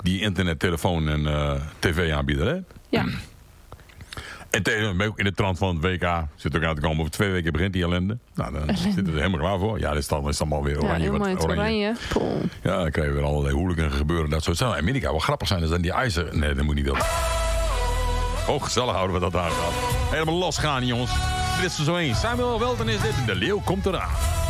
Die internet, telefoon en tv-aanbieder, hè? Ja. En in de trant van het WK zit ook aan te komen. Over 2 weken begint die ellende. Nou, dan zit het er helemaal klaar voor. Ja, dit is allemaal weer oranje. Ja, helemaal in het oranje. Ja, dan krijg je weer allerlei hooligan gebeuren. Dat soort. Nou, Amerika, wat grappig zijn is dan die ijzer. Nee, dat moet niet willen. Oh, gezellig houden we dat daar gaat. Helemaal losgaan, jongens. Dit is er zo eens. Samuel Welten is dit. De leeuw komt eraan.